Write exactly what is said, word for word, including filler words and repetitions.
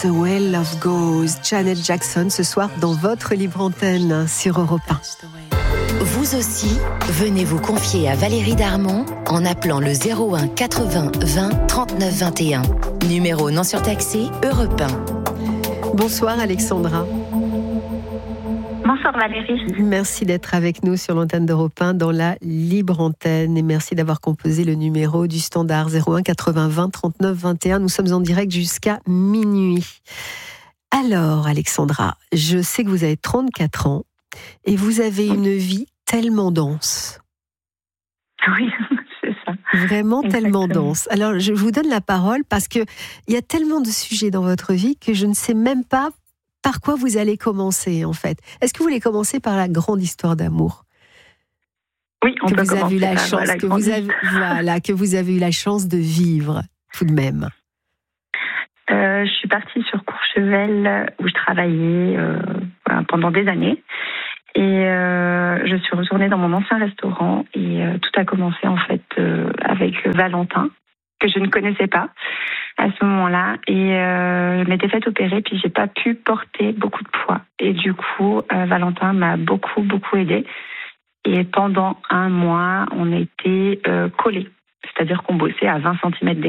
The Way Love Goes, Janet Jackson, ce soir dans votre libre antenne sur Europe un. Vous aussi, venez vous confier à Valérie Darmon en appelant le zéro un quatre-vingts vingt trente-neuf vingt et un. Numéro non surtaxé, Europe un. Bonsoir Alexandra. Bonsoir Valérie. Merci d'être avec nous sur l'antenne d'Europe un dans la libre antenne et merci d'avoir composé le numéro du standard zéro un quatre-vingts vingt trente-neuf vingt et un. Nous sommes en direct jusqu'à minuit. Alors Alexandra, je sais que vous avez trente-quatre ans et vous avez une vie tellement dense. Oui, c'est ça. Vraiment Exactement. tellement dense. Alors je vous donne la parole parce qu'il y a tellement de sujets dans votre vie que je ne sais même pas par quoi vous allez commencer, en fait. Est-ce que vous voulez commencer par la grande histoire d'amour ? Oui, on que peut vous avez commencer eu la par chance, la que grande vous avez, histoire. voilà, que vous avez eu la chance de vivre, tout de même. Euh, je suis partie sur Courchevel où je travaillais euh, voilà, pendant des années. Et euh, je suis retournée dans mon ancien restaurant et euh, tout a commencé en fait euh, avec Valentin, que je ne connaissais pas à ce moment-là. Et euh, je m'étais faite opérer, puis j'ai pas pu porter beaucoup de poids. Et du coup, euh, Valentin m'a beaucoup, beaucoup aidée. Et pendant un mois, on était euh, collés. C'est-à-dire qu'on bossait à vingt centimètres